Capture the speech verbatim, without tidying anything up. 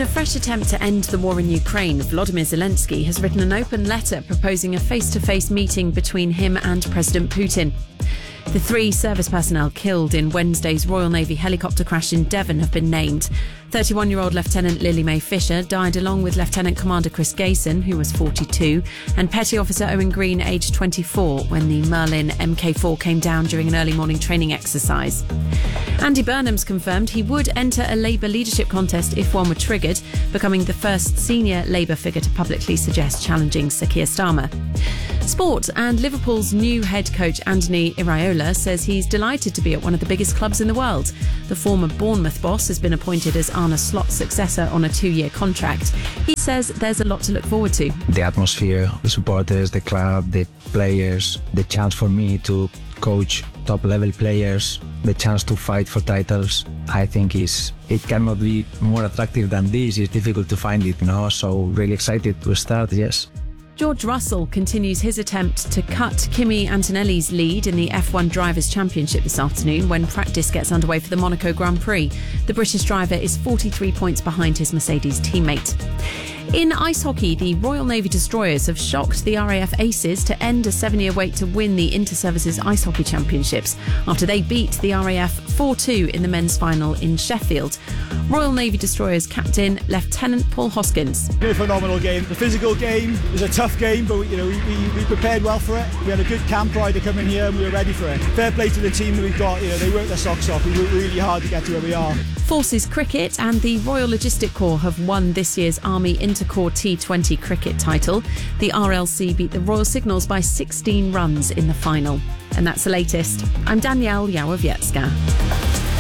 In a fresh attempt to end the war in Ukraine, Volodymyr Zelensky has written an open letter proposing a face-to-face meeting between him and President Putin. The three service personnel killed in Wednesday's Royal Navy helicopter crash in Devon have been named. thirty-one-year-old Lieutenant Lily Mae Fisher died along with Lieutenant Commander Chris Gayson, who was forty-two, and Petty Officer Owen Green, aged twenty-four, when the Merlin M K four came down during an early morning training exercise. Andy Burnham's confirmed he would enter a Labour leadership contest if one were triggered, becoming the first senior Labour figure to publicly suggest challenging Sir Keir Starmer. Sport, and Liverpool's new head coach Anthony Iraola says he's delighted to be at one of the biggest clubs in the world. The former Bournemouth boss has been appointed as Arne Slot's successor on a two-year contract. He says there's a lot to look forward to. The atmosphere, the supporters, the club, the players, the chance for me to coach top-level players, the chance to fight for titles, I think is it cannot be more attractive than this. It's difficult to find it, you know, so really excited to start, yes. George Russell continues his attempt to cut Kimi Antonelli's lead in the F one Drivers' Championship this afternoon when practice gets underway for the Monaco Grand Prix. The British driver is forty-three points behind his Mercedes teammate. In ice hockey, the Royal Navy Destroyers have shocked the R A F Aces to end a seven-year wait to win the Inter-Services Ice Hockey Championships after they beat the R A F four two in the men's final in Sheffield. Royal Navy Destroyers captain Lieutenant Paul Hoskins. A phenomenal game. The physical game was a tough game, but you know we, we, we prepared well for it. We had a good camp ride to come in here and we were ready for it. Fair play to the team that we've got. You know, they worked their socks off. We worked really hard to get to where we are. Forces Cricket and the Royal Logistic Corps have won this year's Army Intercorps T twenty cricket title. The R L C beat the Royal Signals by sixteen runs in the final. And that's the latest. I'm Danielle Yawowiecka.